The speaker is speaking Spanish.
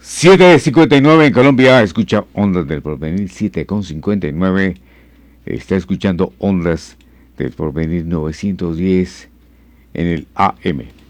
7:59 en Colombia, escucha Ondas del Porvenir. 7:59, está escuchando Ondas del Porvenir 910 en el AM.